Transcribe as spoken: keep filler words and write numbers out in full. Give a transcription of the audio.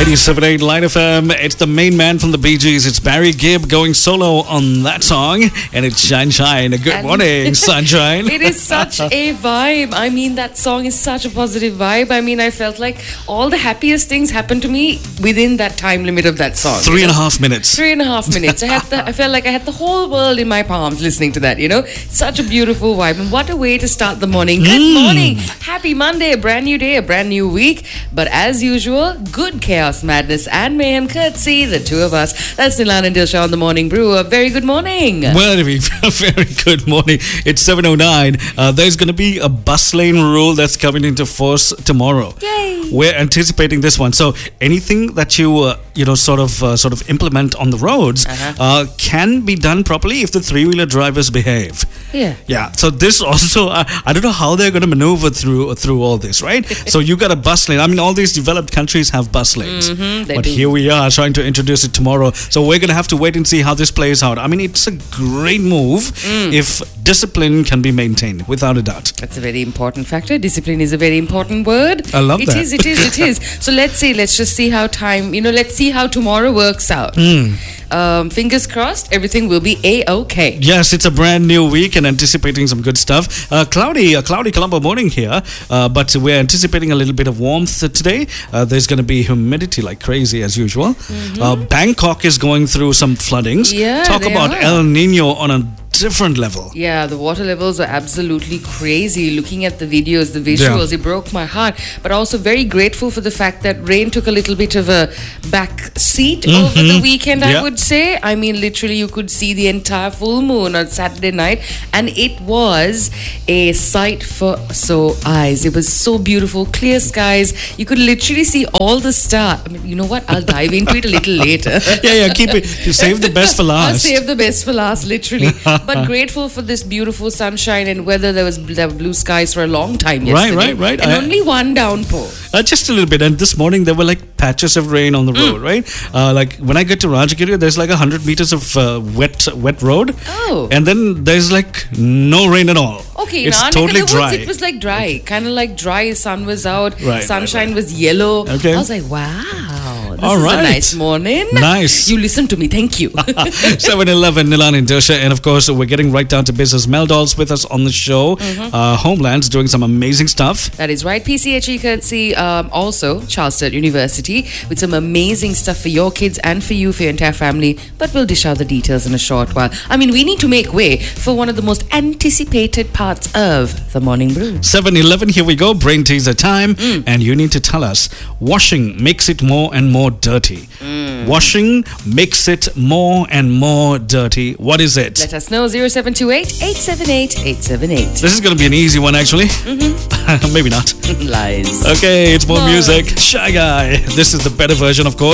ninety-seven point eight Line F M. It's the main man from the Bee Gees. It's Barry Gibb going solo on that song. And it's Shine Shine. Good And morning, Sunshine. It is such a vibe. I mean, that song is such a positive vibe. I mean, I felt like all the happiest things happened to me within that time limit of that song. Three and a half minutes. Three and a half minutes. I had the, I felt like I had the whole world in my palms listening to that, you know? Such a beautiful vibe. And what a way to start the morning. Good Mm. morning. Happy Monday. A brand new day, a brand new week. But as usual, good chaos, madness, and mayhem courtesy, the two of us. That's Nilan and Dilsha on the Morning Brew. A very good morning. Well, anyway, very good morning. It's seven oh nine. Uh, there's going to be a bus lane rule that's coming into force tomorrow. Yay. We're anticipating this one. So anything that you, uh, you know, sort of uh, sort of implement on the roads Uh-huh. uh, can be done properly if the three-wheeler drivers behave. Yeah. Yeah. So this also, uh, I don't know how they're going to maneuver through through all this, right? So you got a bus lane. I mean, all these developed countries have bus lanes, Mhm, they but do. here we are trying to introduce it tomorrow. So we're going to have to wait and see how this plays out. I mean, it's a great move Mm. if discipline can be maintained, without a doubt. That's a very important factor. Discipline is a very important word. I love It that. is, it is, it is. So let's see, let's just see how time, you know, let's see how tomorrow works out. Hmm. Um, fingers crossed, everything will be A-okay. Yes, it's a brand new week and anticipating some good stuff. Uh, cloudy, a cloudy Colombo morning here, uh, but we're anticipating a little bit of warmth today. Uh, there's going to be humidity like crazy as usual. Uh, Bangkok is going through some floodings. Mm-hmm. Yeah, Talk they about are. El Nino on a different level. Yeah, the water levels are absolutely crazy. Looking at the videos, the visuals, it broke my heart. But also very grateful for the fact that rain took a little bit of a back seat over the weekend, Yeah. I would say. I mean, literally, you could see the entire full moon on Saturday night, and it was a sight for sore eyes. It was so beautiful, clear skies. You could literally see all the stars. I mean, you know what? I'll dive into it a little later. Yeah, yeah, keep it. You save the best for I'll last. save the best for last, literally. But grateful for this beautiful sunshine and weather. There was there were blue skies for a long time yesterday. right, right. And I- only one downpour. Uh, just a little bit. And this morning there were like patches of rain on the road, right? Uh, like when I get to Rajagiri, there's like a hundred meters of uh, wet wet road. Oh. And then there's like no rain at all. Okay, it's in our totally neck of the woods, dry. it was like dry, kind of like dry. Sun was out, Right, sunshine right, right. was yellow. Okay. I was like, wow, this All is right. a nice morning. Nice. You listened to me, thank you. seven eleven Nilan and Dilsha, and of course we're getting right down to business. Mel Doll's with us on the show. Mm-hmm. Uh, Homeland's doing some amazing stuff. That is right. P C H E courtesy, um, also Charles University, with some amazing stuff for your kids and for you, for your entire family. But we'll dish out the details in a short while. I mean, we need to make way for one of the most anticipated parts of the Morning Brew. seven eleven, here we go. Brain teaser time. Mm. And you need to tell us, washing makes it more and more dirty. Mm. Washing makes it more and more dirty. What is it? Let us know, zero seven two eight, eight seven eight, eight seven eight. This is going to be an easy one, actually. Mm-hmm. Maybe not. Lies. Okay, it's more More. music. Shy Guy. This is the better version, of course.